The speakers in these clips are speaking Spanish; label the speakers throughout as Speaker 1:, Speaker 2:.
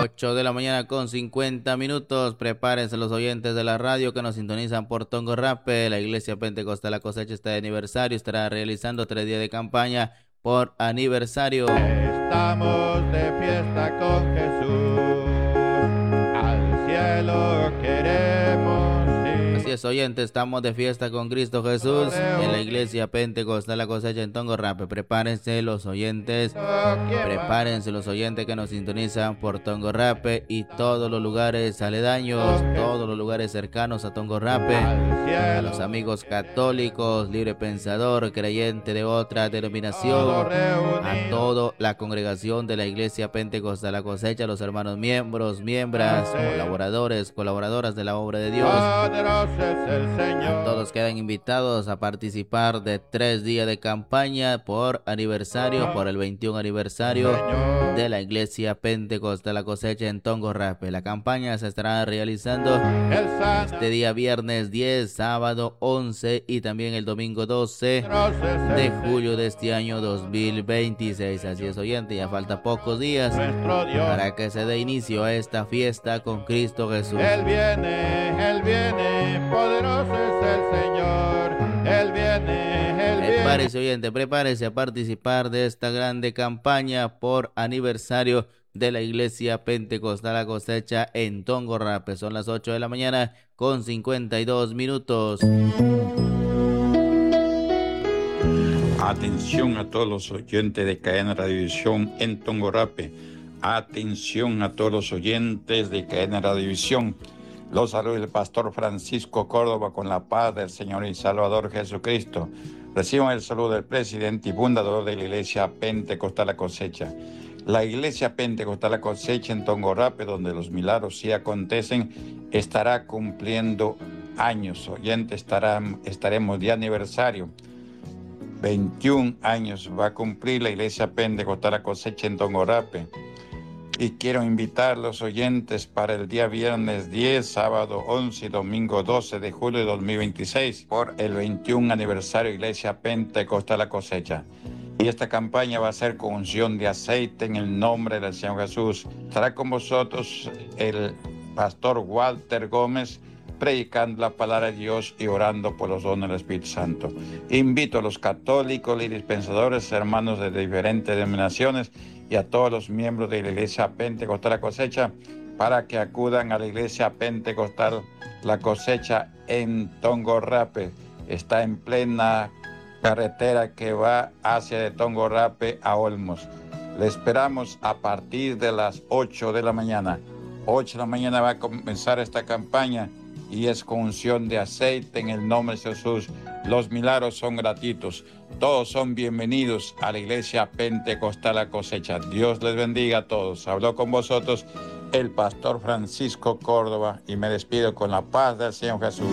Speaker 1: 8 de la mañana con 50 minutos. Prepárense los oyentes de la radio que nos sintonizan por Tongo Rape. La Iglesia Pentecostal La Cosecha está de aniversario. Estará realizando 3 días de campaña por aniversario.
Speaker 2: Estamos de fiesta con Jesús. Al cielo queremos ir.
Speaker 1: Así es, oyentes, estamos de fiesta con Cristo Jesús en la Iglesia Pentecostal La Cosecha en Tongo Rape. Prepárense los oyentes que nos sintonizan por Tongo Rape y todos los lugares aledaños, todos los lugares cercanos a Tongo Rape, a los amigos católicos, libre pensador, creyente de otra denominación, a toda la congregación de la Iglesia Pentecostal La Cosecha, los hermanos miembros, miembros, colaboradoras de la obra de Dios. Todos quedan invitados a participar de 3 días de campaña por aniversario, por el 21 aniversario de la Iglesia Pentecostal La Cosecha en Tongo Rape. La campaña se estará realizando este día viernes 10, sábado 11 y también el domingo 12 de julio de este año 2026. Así es, oyente, ya falta pocos días para que se dé inicio a esta fiesta con Cristo Jesús.
Speaker 2: Él viene, poderoso es el Señor. Él viene.
Speaker 1: Prepárese, oyente, prepárese a participar de esta grande campaña por aniversario de la Iglesia Pentecostal La Cosecha en Tongo Rape. Son las 8 de la mañana con 52 minutos.
Speaker 3: Atención a todos los oyentes de Cadena Radiovisión en Tongo Rape. Atención a todos los oyentes de Cadena Radiovisión. Los saluda el pastor Francisco Córdoba con la paz del Señor y Salvador Jesucristo. Reciban el saludo del presidente y fundador de la Iglesia Pentecostal La Cosecha. La Iglesia Pentecostal La Cosecha en Tongo Rape, donde los milagros sí acontecen, estará cumpliendo años. Oyentes, estaremos de aniversario. 21 años va a cumplir la Iglesia Pentecostal La Cosecha en Tongo Rape. Y quiero invitar a los oyentes para el día viernes 10, sábado 11 y domingo 12 de julio de 2026 por el 21 aniversario de Iglesia Pentecostal La Cosecha. Y esta campaña va a ser con unción de aceite en el nombre del Señor Jesús. Estará con vosotros el pastor Walter Gómez, predicando la palabra de Dios y orando por los dones del Espíritu Santo. Invito a los católicos, líderes pensadores, hermanos de diferentes denominaciones y a todos los miembros de la Iglesia Pentecostal La Cosecha para que acudan a la Iglesia Pentecostal La Cosecha en Tongo Rape. Está en plena carretera que va hacia de Tongo Rape a Olmos. Le esperamos a partir de las 8 de la mañana. 8 de la mañana va a comenzar esta campaña y es con unción de aceite en el nombre de Jesús. Los milagros son gratuitos. Todos son bienvenidos a la Iglesia Pentecostal La Cosecha. Dios les bendiga a todos. Habló con vosotros el pastor Francisco Córdoba y me despido con la paz del Señor Jesús.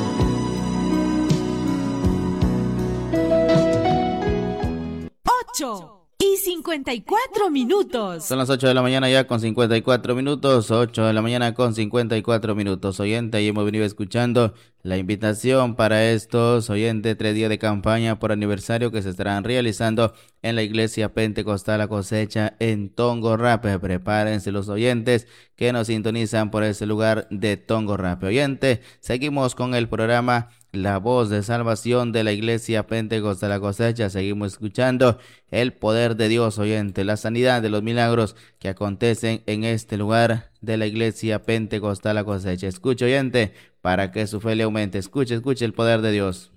Speaker 4: 8:54 minutos.
Speaker 1: Son las 8 de la mañana ya con 54 minutos. 8 de la mañana con 54 minutos. Oyente, y hemos venido escuchando la invitación para estos oyentes 3 días de campaña por aniversario que se estarán realizando en la Iglesia Pentecostal La Cosecha en Tongo Rape. Prepárense los oyentes que nos sintonizan por ese lugar de Tongo Rape. Oyente, seguimos con el programa La Voz de Salvación de la Iglesia Pentecostal La Cosecha. Seguimos escuchando el poder de Dios, oyente, la sanidad de los milagros que acontecen en este lugar de la Iglesia Pentecostal La Cosecha. Escuche, oyente, para que su fe le aumente. Escuche el poder de Dios.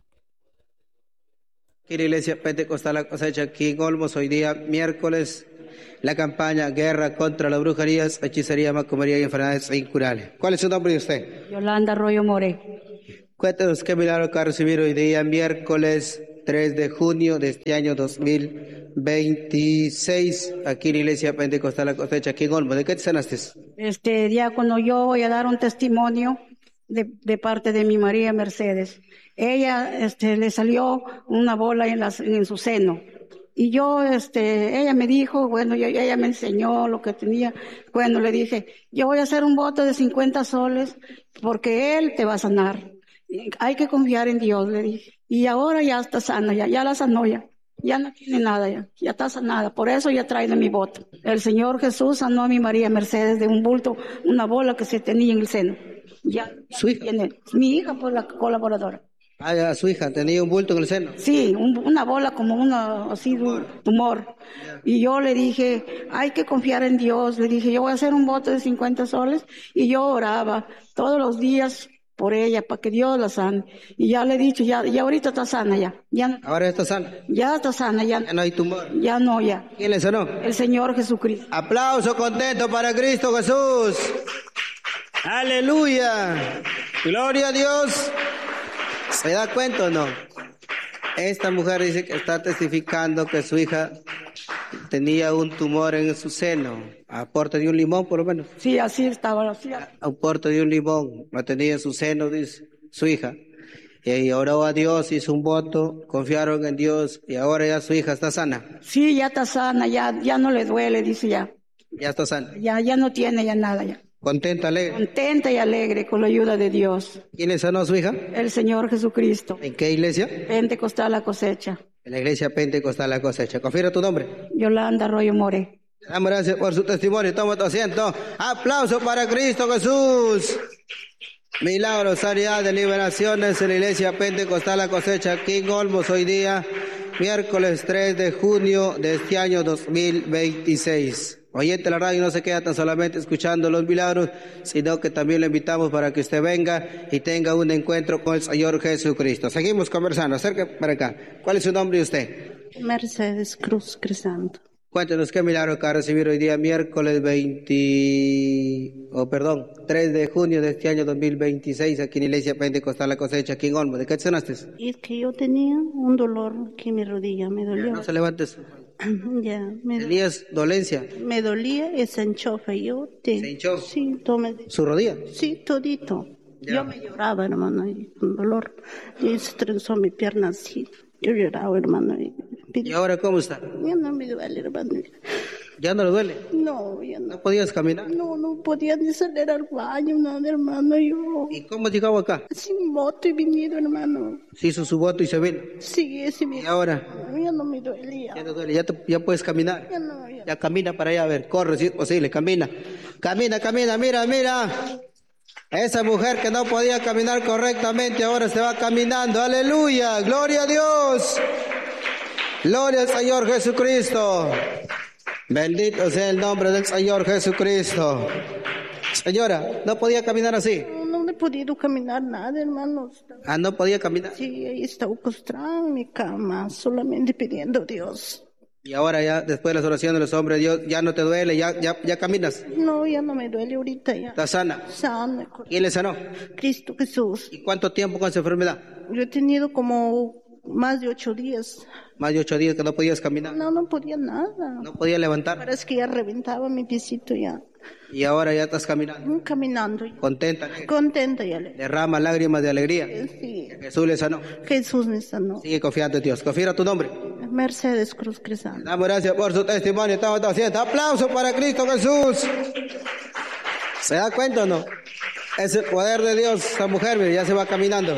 Speaker 5: Aquí la Iglesia Pentecostal La Cosecha, aquí en Olmos, hoy día miércoles, la campaña Guerra contra las brujerías, hechicería, macumería y enfermedades incurables. ¿Cuál es su nombre de usted?
Speaker 6: Yolanda Arroyo More.
Speaker 5: Cuéntenos qué milagro que ha recibido hoy día miércoles 3 de junio de este año 2026, aquí en la Iglesia Pentecostal La Cosecha, aquí en Olmos. ¿De qué te sanaste?
Speaker 6: Diácono, yo voy a dar un testimonio de parte de mi María Mercedes. Ella, le salió una bola en su seno. Y yo, ella me dijo, bueno, ella me enseñó lo que tenía. Bueno, le dije, yo voy a hacer un voto de 50 soles porque Él te va a sanar. Hay que confiar en Dios, le dije. Y ahora ya está sana, ya la sanó ya. Ya no tiene nada, ya está sanada. Por eso ya traigo mi voto. El Señor Jesús sanó a mi María Mercedes de un bulto, una bola que se tenía en el seno. Ya
Speaker 5: ¿Su hija?
Speaker 6: tiene, mi hija, pues la colaboradora.
Speaker 5: Ah, ya, su hija tenía un bulto en el seno.
Speaker 6: Sí, una bola como una, así, un tumor. Y yo le dije, hay que confiar en Dios. Le dije, yo voy a hacer un voto de 50 soles. Y yo oraba todos los días por ella, para que Dios la sane. Y ya le he dicho, ya ahorita está sana ya.
Speaker 5: Ahora está sana.
Speaker 6: Ya está sana,
Speaker 5: Ya no hay tumor.
Speaker 6: ya no, ya.
Speaker 5: ¿Quién le sanó?
Speaker 6: El Señor Jesucristo.
Speaker 5: Aplauso contento para Cristo Jesús. Aleluya. Gloria a Dios. ¿Se da cuenta o no? Esta mujer dice que está testificando que su hija tenía un tumor en su seno. Aporte de un limón, por lo menos.
Speaker 6: Sí, así estaba. Así.
Speaker 5: Aporte de un limón. Lo tenía en su seno, dice su hija. Y oró a Dios, hizo un voto, confiaron en Dios y ahora ya su hija está sana.
Speaker 6: Sí, ya está sana, ya no le duele, dice ya.
Speaker 5: Ya está sana.
Speaker 6: Ya no tiene ya nada ya.
Speaker 5: Contenta, alegre.
Speaker 6: Contenta y alegre con la ayuda de Dios.
Speaker 5: ¿Quién le sanó a su hija?
Speaker 6: El Señor Jesucristo.
Speaker 5: ¿En qué iglesia?
Speaker 6: Pentecostal La Cosecha.
Speaker 5: En la iglesia Pentecostal La Cosecha. Confirma tu nombre.
Speaker 6: Yolanda Arroyo More.
Speaker 5: Damos gracias por su testimonio. Toma tu asiento. Aplauso para Cristo Jesús. Milagros, sanidad, liberaciones en la iglesia Pentecostal La Cosecha aquí en Olmos hoy día, miércoles 3 de junio de este año 2026. Oyente de la radio no se queda tan solamente escuchando los milagros, sino que también le invitamos para que usted venga y tenga un encuentro con el Señor Jesucristo. Seguimos conversando. Acérquese para acá. ¿Cuál es su nombre de usted?
Speaker 7: Mercedes Cruz Crisanto.
Speaker 5: Cuéntenos qué milagro acaba de recibir hoy día, miércoles 3 de junio de este año 2026, aquí en la Iglesia Pentecostal La Cosecha, aquí en Olmos. ¿De qué te sanaste?
Speaker 7: Y es que yo tenía un dolor que mi rodilla me dolía.
Speaker 5: No se levantes.
Speaker 7: Ya,
Speaker 5: ¿Tenías dolencia?
Speaker 7: me dolía y se enchofa.
Speaker 5: ¿Se hinchó?
Speaker 7: Sí, tomé.
Speaker 5: ¿Su rodilla?
Speaker 7: Sí, todito.
Speaker 5: Ya.
Speaker 7: Yo me lloraba, hermano, y con dolor. Y se trenzó mi pierna así. Yo lloraba, hermano.
Speaker 5: ¿Y ahora cómo está?
Speaker 7: Ya no me duele, hermano.
Speaker 5: ¿Ya no le duele?
Speaker 7: No, ya no.
Speaker 5: ¿No podías caminar?
Speaker 7: No podía ni salir al baño, nada, hermano. Yo,
Speaker 5: ¿Y cómo llegaba acá?
Speaker 7: sin moto y venido, hermano.
Speaker 5: Se hizo su voto y se vino.
Speaker 7: Sí, ese mi...
Speaker 5: ¿Y ahora?
Speaker 7: Ya no me dolía.
Speaker 5: Ya no duele, ya puedes caminar.
Speaker 7: Ya no, ya.
Speaker 5: Ya camina para allá, a ver, corre si es posible, camina. Camina, mira. Esa mujer que no podía caminar correctamente ahora se va caminando. Aleluya, gloria a Dios. Gloria al Señor Jesucristo. Bendito sea el nombre del Señor Jesucristo. Señora, ¿no podía caminar así?
Speaker 7: No he podido caminar nada, hermanos.
Speaker 5: Ah, no podía caminar.
Speaker 7: Sí, ahí está acostada en mi cama, solamente pidiendo a Dios.
Speaker 5: Y ahora ya, después de las oraciones de los hombres de Dios, ya no te duele, ya caminas.
Speaker 7: No, ya no me duele ahorita ya.
Speaker 5: ¿Estás sana?
Speaker 7: Sana.
Speaker 5: ¿Quién le sanó?
Speaker 7: Cristo Jesús.
Speaker 5: ¿Y cuánto tiempo con esa enfermedad?
Speaker 7: Yo he tenido como más de 8 días.
Speaker 5: Más de 8 días que no podías caminar.
Speaker 7: No podía nada.
Speaker 5: No podía levantar.
Speaker 7: Parece que ya reventaba mi piecito ya.
Speaker 5: Y ahora ya estás caminando.
Speaker 7: Caminando.
Speaker 5: Contenta.
Speaker 7: Contenta ya.
Speaker 5: Derrama lágrimas de alegría.
Speaker 7: Sí.
Speaker 5: Jesús le sanó.
Speaker 7: Jesús me sanó.
Speaker 5: Sigue confiando en Dios. Confía tu nombre.
Speaker 7: Mercedes Cruz Crisanto.
Speaker 5: Damos gracias por su testimonio. Estamos haciendo aplauso para Cristo Jesús. ¿Se da cuenta o no? Es el poder de Dios. Esa mujer, mire, ya se va caminando.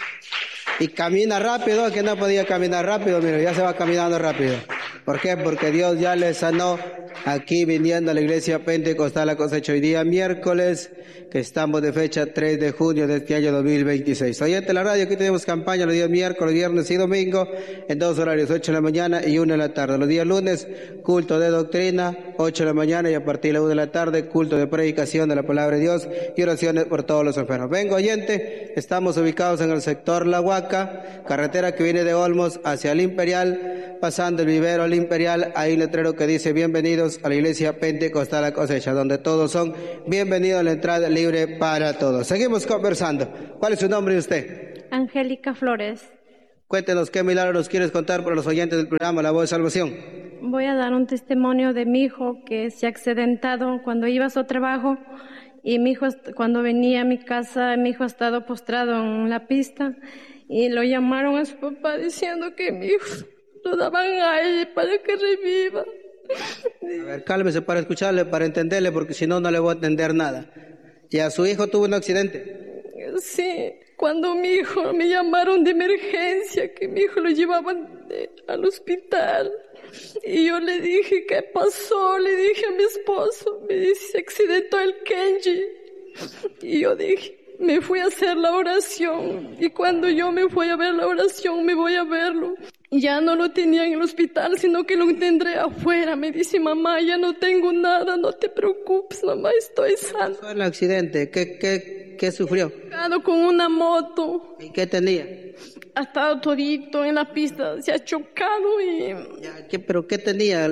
Speaker 5: Y camina rápido, que no podía caminar rápido, mire, ya se va caminando rápido. ¿Por qué? Porque Dios ya le sanó aquí viniendo a la iglesia Pentecostal La Cosecha hoy día miércoles, que estamos de fecha 3 de junio de este año 2026. Oyente de la radio, aquí tenemos campaña los días miércoles, viernes y domingo, en 2 horarios, 8 de la mañana y 1 de la tarde. Los días lunes, culto de doctrina, 8 de la mañana y a partir de la 1 de la tarde, culto de predicación de la palabra de Dios y oraciones por todos los enfermos. Venga, oyente, estamos ubicados en el sector La Huaca, carretera que viene de Olmos hacia el Imperial, pasando el vivero al Imperial, hay un letrero que dice bienvenidos a la iglesia Pentecostal La Cosecha, donde todos son bienvenidos a la entrada libre para todos. Seguimos conversando. ¿Cuál es su nombre de usted?
Speaker 8: Angélica Flores.
Speaker 5: Cuéntenos qué milagro nos quieres contar para los oyentes del programa La Voz de Salvación.
Speaker 8: Voy a dar un testimonio de mi hijo que se ha accidentado cuando iba a su trabajo y mi hijo, cuando venía a mi casa, mi hijo ha estado postrado en la pista y lo llamaron a su papá diciendo que mi hijo lo daban a él para que reviva.
Speaker 5: A ver, cálmese para escucharle, para entenderle, porque si no, no le voy a entender nada. ¿Y a su hijo tuvo un accidente?
Speaker 8: Sí. Cuando mi hijo me llamaron de emergencia, que mi hijo lo llevaban al hospital. Y yo le dije, ¿qué pasó? Le dije a mi esposo, me dice, se accidentó el Kenji. Y yo dije, me fui a hacer la oración. Y cuando yo me fui a ver la oración, me voy a verlo. Ya no lo tenía en el hospital, sino que lo tendré afuera. Me dice, mamá, ya no tengo nada, no te preocupes, mamá, estoy sana.
Speaker 5: ¿Qué fue el accidente? ¿Qué sufrió?
Speaker 8: Chocado con una moto.
Speaker 5: ¿Y qué tenía?
Speaker 8: Ha estado todito en la pista, se ha chocado y...
Speaker 5: ¿Pero qué tenía?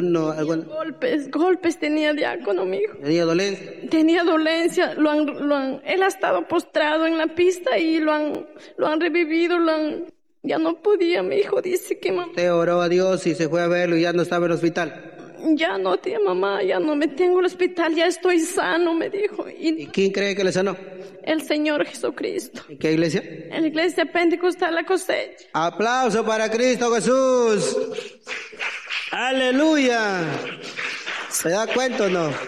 Speaker 8: Golpes tenía diácono, mi hijo.
Speaker 5: ¿Tenía dolencia?
Speaker 8: Tenía dolencia, él ha estado postrado en la pista y lo han revivido, ya no podía, mi hijo dice que mamá...
Speaker 5: Usted oró a Dios y se fue a verlo y ya no estaba en el hospital.
Speaker 8: Ya no, tía, mamá, ya no me tengo en el hospital, ya estoy sano, me dijo.
Speaker 5: ¿Y quién cree que le sanó?
Speaker 8: El Señor Jesucristo.
Speaker 5: ¿En qué iglesia?
Speaker 8: En la iglesia Pentecostal La Cosecha.
Speaker 5: ¡Aplauso para Cristo Jesús! ¡Aleluya! ¿Se da cuenta o no?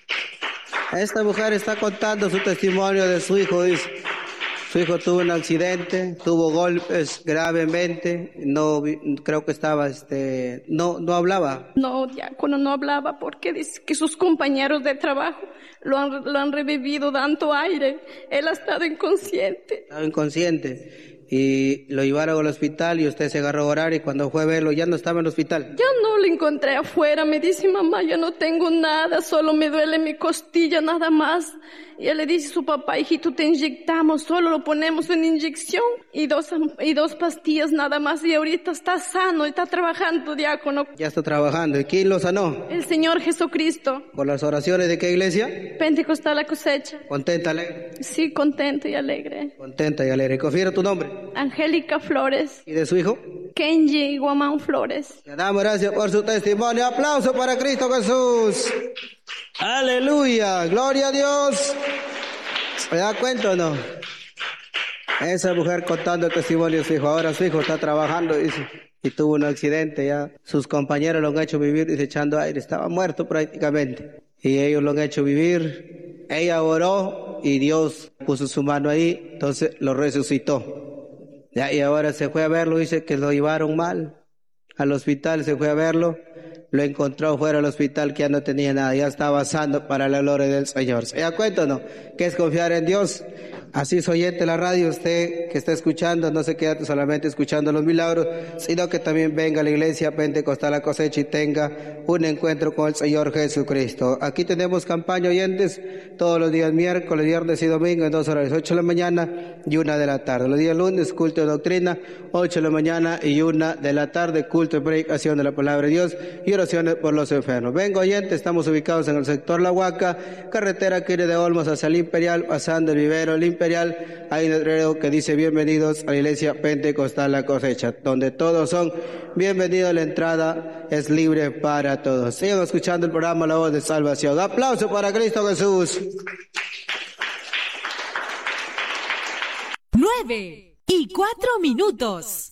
Speaker 5: Esta mujer está contando su testimonio de su hijo, dice. Su hijo tuvo un accidente, tuvo golpes gravemente, creo que estaba, no hablaba.
Speaker 8: No, diácono, no hablaba porque dice que sus compañeros de trabajo lo han revivido dando aire. Él ha estado inconsciente.
Speaker 5: Estaba inconsciente. Y lo llevaron al hospital y usted se agarró a orar y cuando fue a verlo ya no estaba en el hospital.
Speaker 8: Ya no lo encontré afuera, me dice, mamá, ya no tengo nada, solo me duele mi costilla nada más. Y él le dice a su papá, hijito, te inyectamos, solo lo ponemos en inyección y dos pastillas nada más y ahorita está sano, está trabajando, diácono.
Speaker 5: Ya está trabajando. ¿Y quién lo sanó?
Speaker 8: El Señor Jesucristo.
Speaker 5: ¿Por las oraciones de qué iglesia?
Speaker 8: Pentecostal La Cosecha.
Speaker 5: ¿Contenta, alegre?
Speaker 8: Sí, contenta y alegre.
Speaker 5: Contenta y alegre. ¿Confiere tu nombre?
Speaker 8: Angélica Flores.
Speaker 5: ¿Y de su hijo?
Speaker 8: Kenji Guamán Flores.
Speaker 5: Le damos gracias por su testimonio. Aplauso para Cristo Jesús. Aleluya. Gloria a Dios. ¿Se da cuenta o no? Esa mujer contando el testimonio de su hijo. Ahora su hijo está trabajando, dice, y tuvo un accidente ya. Sus compañeros lo han hecho vivir, dice, echando aire. Estaba muerto prácticamente. Y ellos lo han hecho vivir. Ella oró y Dios puso su mano ahí, entonces lo resucitó. Ya, y ahora se fue a verlo, dice que lo llevaron mal al hospital, se fue a verlo, lo encontró fuera del hospital que ya no tenía nada, ya estaba sano para la gloria del Señor. ¿Se da cuenta o no? ¿Qué es confiar en Dios? Así es, oyente la radio, usted que está escuchando, no se quede solamente escuchando los milagros, sino que también venga a la iglesia Pentecostal La Cosecha y tenga un encuentro con el Señor Jesucristo. Aquí tenemos campaña, oyentes, todos los días miércoles, viernes y domingo en 2 horarios, 8 de la mañana y 1 de la tarde. Los días lunes, culto de doctrina, 8 de la mañana y 1 de la tarde, culto de predicación de la palabra de Dios y oraciones por los enfermos. Venga, oyente, estamos ubicados en el sector La Huaca, carretera que viene de Olmos hacia el Imperial, pasando el vivero, el Imperial, hay un letrero que dice bienvenidos a la iglesia Pentecostal La Cosecha, donde todos son bienvenidos, la entrada es libre para todos. Sigan escuchando el programa La Voz de Salvación. Aplauso para Cristo Jesús.
Speaker 4: 9:04.